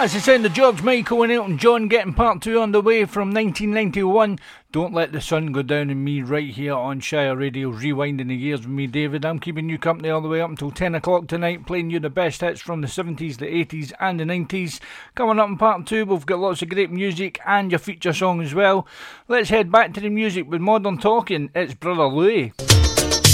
That's the sound of George Michael and Elton John getting part 2 on the way from 1991. Don't Let the Sun Go Down on Me, right here on Shire Radio, rewinding the years with me, David. I'm keeping you company all the way up until 10 o'clock tonight, playing you the best hits from the 70s, the 80s and the 90s. Coming up in part 2, we've got lots of great music and your feature song as well. Let's head back to the music with Modern Talking. It's Brother Louie.